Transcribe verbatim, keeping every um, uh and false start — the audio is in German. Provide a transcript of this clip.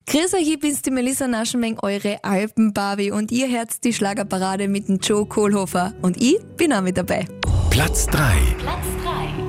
Grüß euch, ich bin's, die Melissa Naschenmeng, eure Alpenbarbie, und ihr hört die Schlagerparade mit dem Joe Kohlhofer und ich bin auch mit dabei. Platz drei. Platz drei.